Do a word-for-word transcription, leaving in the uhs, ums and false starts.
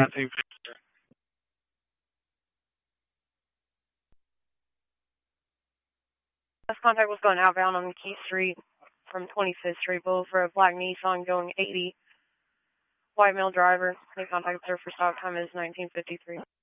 nineteen fifty-three. Last contact was going outbound on Key Street from twenty-fifth Street Bowl for a black Nissan going eighty. White male driver. The contact observed for stop time is nineteen fifty-three.